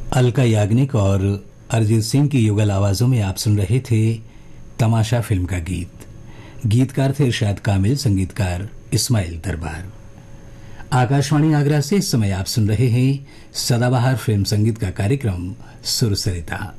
अलका याग्निक और अरिजीत सिंह की युगल आवाजों में आप सुन रहे थे तमाशा फिल्म का गीत। गीतकार थे इरशाद कामिल, संगीतकार इस्माइल दरबार। आकाशवाणी आगरा से इस समय आप सुन रहे हैं सदाबहार फिल्म संगीत का कार्यक्रम सुरसरिता।